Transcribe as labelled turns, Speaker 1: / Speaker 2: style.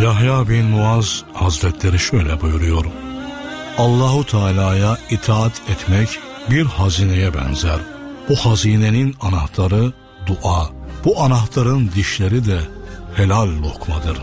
Speaker 1: Yahya bin Muaz Hazretleri şöyle buyuruyor: Allahu Teala'ya itaat etmek bir hazineye benzer. Bu hazinenin anahtarı dua. Bu anahtarın dişleri de helal lokmadır.